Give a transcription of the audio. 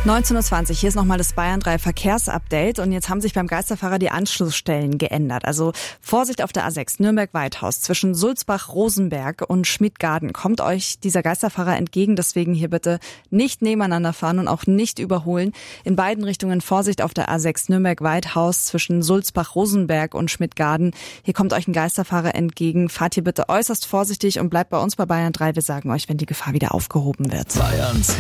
19:20 Uhr, hier ist nochmal das Bayern 3 Verkehrsupdate und jetzt haben sich beim Geisterfahrer die Anschlussstellen geändert. Also Vorsicht auf der A6 Nürnberg-Weithaus zwischen Sulzbach-Rosenberg und Schmidtgarden. Kommt euch dieser Geisterfahrer entgegen, deswegen hier bitte nicht nebeneinander fahren und auch nicht überholen. In beiden Richtungen Vorsicht auf der A6 Nürnberg-Weithaus zwischen Sulzbach-Rosenberg und Schmidtgarden. Hier kommt euch ein Geisterfahrer entgegen. Fahrt hier bitte äußerst vorsichtig und bleibt bei uns bei Bayern 3. Wir sagen euch, wenn die Gefahr wieder aufgehoben wird. Bayerns